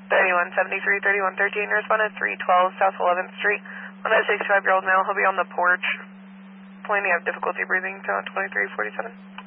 3173, 3113, responded 312 South 11th Street. On that 65-year-old male, he'll be on the porch. Plainly have difficulty breathing, 2347.